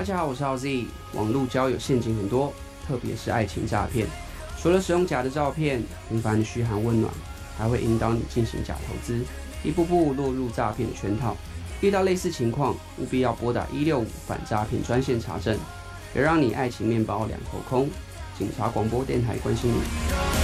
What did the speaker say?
家好，我是浩 Z。网络交友陷阱很多，特别是爱情诈骗。除了使用假的照片、频繁的嘘寒问暖，还会引导你进行假投资，一步步落入诈骗的圈套。遇到类似情况，务必要拨打165反诈骗专线查证，别让你爱情面包两头空。警察广播电台关心你。